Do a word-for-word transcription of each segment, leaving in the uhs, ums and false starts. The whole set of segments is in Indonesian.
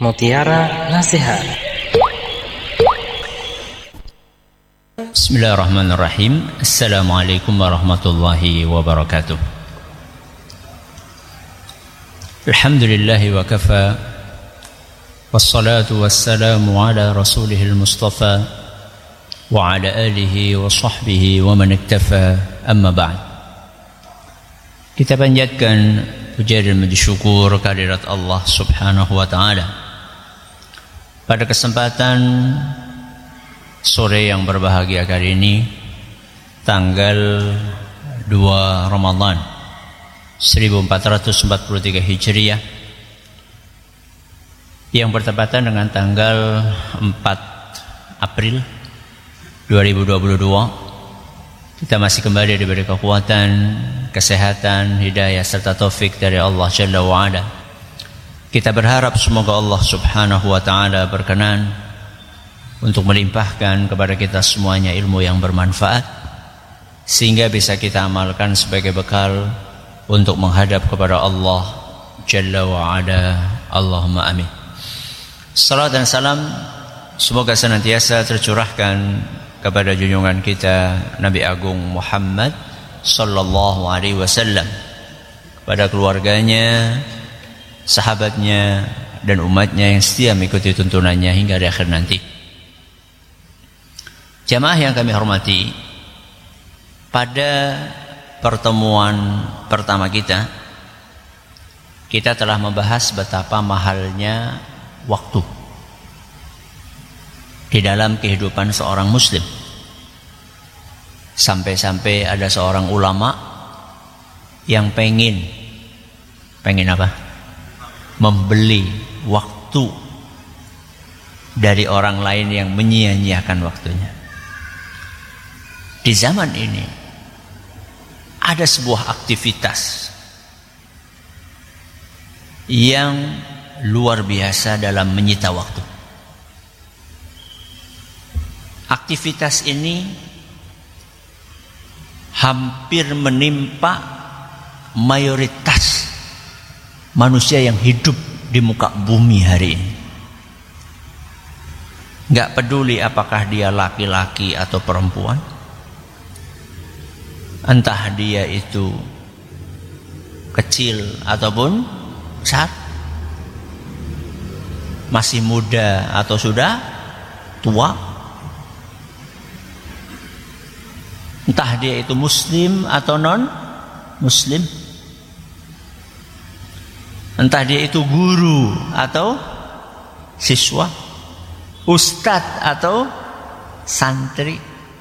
Mutiara Nasihat. Bismillahirrahmanirrahim. Assalamualaikum warahmatullahi wabarakatuh. Alhamdulillahi wa kafa, wassalatu wassalamu ala rasulihil mustafa wa ala alihi wa sahbihi wa man iktafa, amma ba'd. Kita panjatkan puja dan puji syukur kehadirat Allah subhanahu wa ta'ala pada kesempatan sore yang berbahagia kali ini, tanggal dua Ramadan seribu empat ratus empat puluh tiga Hijriah, yang bertepatan dengan tanggal empat April dua ribu dua puluh dua. Kita masih kembali diberi kekuatan, kesehatan, hidayah serta taufik dari Allah Jalla wa'ala. Kita berharap semoga Allah subhanahu wa ta'ala berkenan untuk melimpahkan kepada kita semuanya ilmu yang bermanfaat, sehingga bisa kita amalkan sebagai bekal untuk menghadap kepada Allah Jalla wa'ala. Allahumma amin. Salam dan salam semoga senantiasa tercurahkan kepada junjungan kita Nabi Agung Muhammad sallallahu alaihi wasallam, kepada keluarganya, sahabatnya, dan umatnya yang setia mengikuti tuntunannya hingga di akhir nanti. Jamaah yang kami hormati, pada pertemuan pertama kita, kita telah membahas betapa mahalnya waktu di dalam kehidupan seorang muslim. Sampai-sampai ada seorang ulama yang pengen pengen apa? Membeli waktu dari orang lain yang menyia-nyiakan waktunya. Di zaman ini ada sebuah aktivitas yang luar biasa dalam menyita waktu. Aktivitas ini hampir menimpa mayoritas manusia yang hidup di muka bumi hari ini. Gak peduli apakah dia laki-laki atau perempuan, entah dia itu kecil ataupun besar, masih muda atau sudah tua, entah dia itu muslim atau non muslim, entah dia itu guru atau siswa, ustadz atau santri,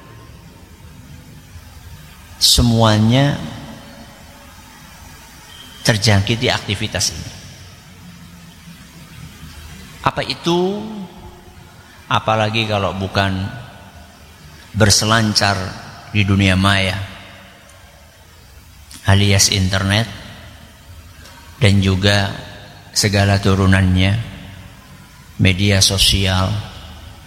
semuanya terjangkiti aktivitas ini. Apa itu? Apalagi kalau bukan berselancar di dunia maya alias internet dan juga segala turunannya, media sosial,